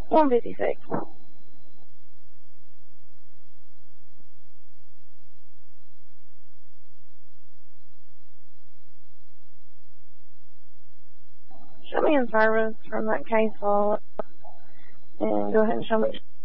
156. Show me in service from that case log and go ahead and show me